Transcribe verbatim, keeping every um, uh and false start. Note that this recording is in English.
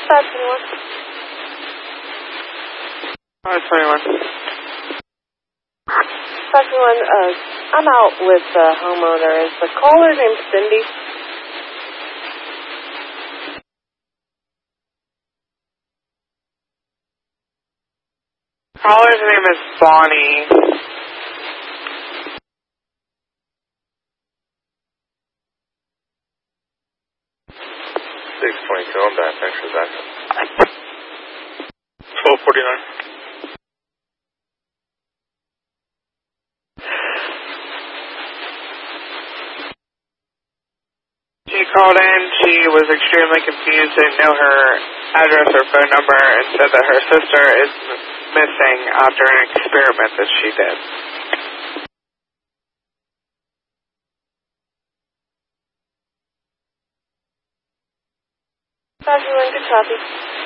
five twenty-one. five twenty-one. five twenty-one, uh, I'm out with the homeowner. Is the caller named Cindy? Caller's name is Bonnie. six twenty-two, I'm back. Thanks for that. twelve forty-nine. She called in. She was extremely confused, didn't know her address or phone number, and said that her sister is missing after an experiment that she did. five twenty-one, good copy.